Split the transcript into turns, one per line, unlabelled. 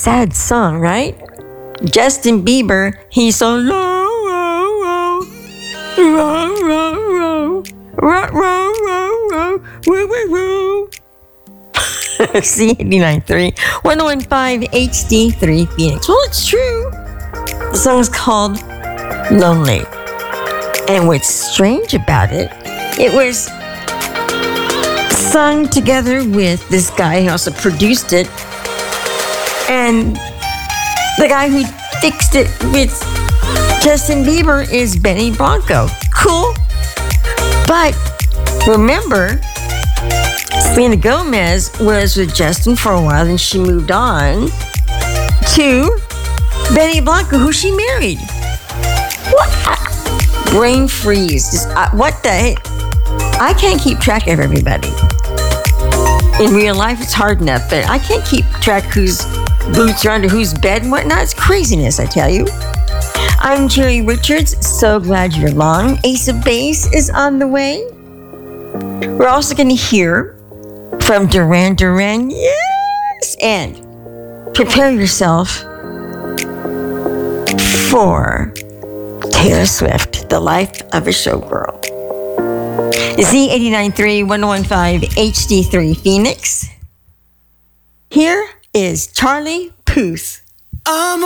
sad song, right? Justin Bieber, he's so low, row, row, row, row, row, row, row, row, woo, woo, woo. C89.3, 101.5 HD3 Phoenix. Well, it's true. The song's called Lonely. And what's strange about it, it was sung together with this guy who also produced it. And the guy who fixed it with Justin Bieber is Benny Blanco. Cool. But remember, Selena Gomez was with Justin for a while, and she moved on to Benny Blanco, who she married. What? Brain freeze. Just, what the heck? I can't keep track of everybody. In real life, it's hard enough, but I can't keep track whose boots are under whose bed and whatnot. It's craziness, I tell you. I'm Jerry Richards. So glad you're along. Ace of Base is on the way. We're also going to hear from Duran Duran. Yes! And prepare yourself for Taylor Swift, The Life of a Showgirl. Z89.3, 101.5 HD3 Phoenix. Here is Charlie Puth.